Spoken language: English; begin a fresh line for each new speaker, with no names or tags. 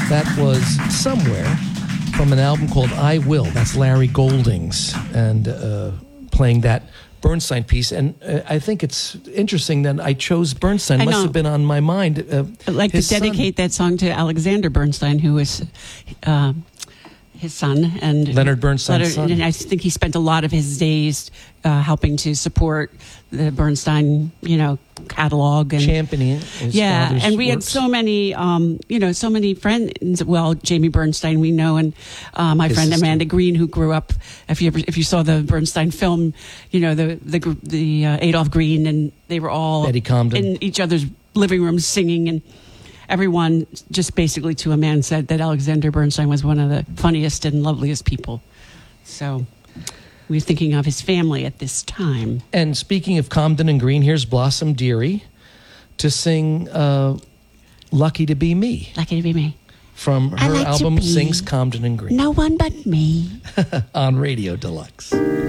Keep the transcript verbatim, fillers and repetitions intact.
That was Somewhere from an album called I Will. That's Larry Goldings, and uh, playing that Bernstein piece. And uh, I think it's interesting that I chose Bernstein.
I
Must
know.
have been on my mind. Uh,
I'd like to
his son.
dedicate that song to Alexander Bernstein, who was uh, his son. And
Leonard Bernstein's
Leonard-
son.
And I think he spent a lot of his days uh, helping to support the Bernstein, you know, catalog and
Championing his
yeah,
father's
and we had
works.
so many, um, you know, so many friends. Well, Jamie Bernstein, we know, and uh, my
His
friend
sister.
Amanda Green, who grew up. If you ever, if you saw the Bernstein film, you know the the gr- the uh, Adolph Green, and they were all
Betty Comden.
in each other's living rooms singing, and everyone just basically to a man said that Alexander Bernstein was one of the funniest and loveliest people. So we were thinking of his family at this time.
And speaking of Comden and Green, here's Blossom Dearie to sing uh, Lucky to Be Me
Lucky to be me.
from
I
her
like to
album
be
Sings Comden and Green
No one but me.
on Radio Deluxe.